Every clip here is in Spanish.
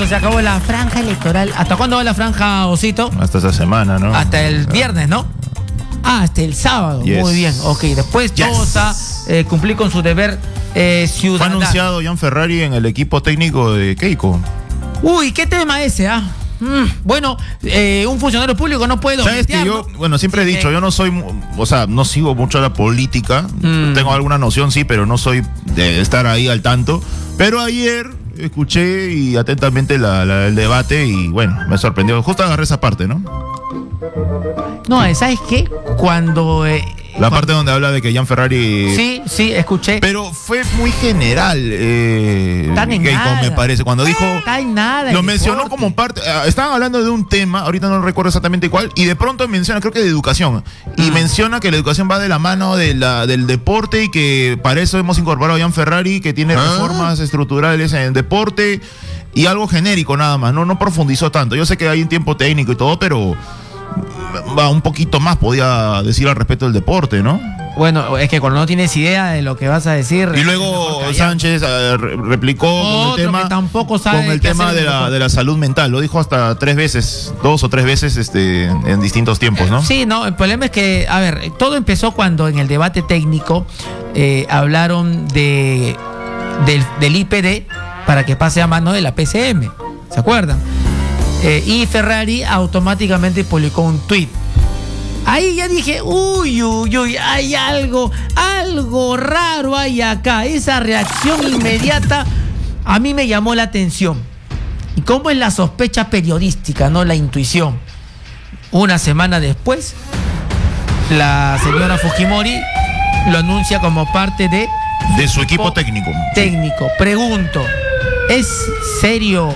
Listo, se acabó la franja electoral. ¿Hasta cuándo va la franja, Osito? Hasta esta semana, ¿no? Hasta el viernes, ¿no? Hasta el sábado. Yes. Muy bien. Ok, después todos a cumplir con su deber ciudadano. Fue anunciado Gianferrari en el equipo técnico de Keiko. Uy, ¿qué tema ese, ah? Bueno, un funcionario público no puede ¿Sabes que yo, bueno, siempre he dicho, yo no soy, o sea, no sigo mucho la política, tengo alguna noción, sí, pero no soy de estar ahí al tanto. Pero ayer escuché y atentamente el debate y bueno, me sorprendió. Justo agarré esa parte, ¿no? No, ¿sabes qué? Cuando... la parte donde habla de que Gianferrari... Sí, escuché. Pero fue muy general, Tan en Keiko, nada. me parece. Cuando dijo... Está en nada. Lo mencionó como parte... estaban hablando de un tema, ahorita no recuerdo exactamente cuál, y de pronto menciona, creo que de educación, y menciona que la educación va de la mano del deporte y que para eso hemos incorporado a Gianferrari, que tiene reformas estructurales en el deporte, y algo genérico nada más, no profundizó tanto. Yo sé que hay un tiempo técnico y todo, pero... va un poquito más, podía decir al respecto del deporte, ¿no? Bueno, es que cuando no tienes idea de lo que vas a decir... Y luego Sánchez replicó con el tema, que tampoco sabe con el tema de la salud mental. Lo dijo hasta 3 veces, 2 o 3 veces en distintos tiempos, ¿no? Sí, no, el problema es que, a ver, todo empezó cuando en el debate técnico hablaron del IPD para que pase a mano de la PCM, ¿se acuerdan? Y Ferrari automáticamente publicó un tuit. Ahí ya dije, uy, hay algo raro hay acá. Esa reacción inmediata a mí me llamó la atención. ¿Y cómo es la sospecha periodística, no la intuición? Una semana después, la señora Fujimori lo anuncia como parte de su equipo técnico. Pregunto, ¿es serio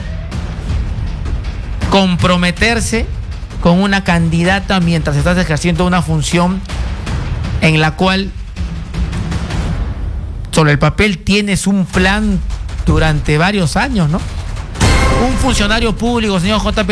comprometerse con una candidata mientras estás ejerciendo una función en la cual sobre el papel tienes un plan durante varios años, ¿no? Un funcionario público, señor J.P.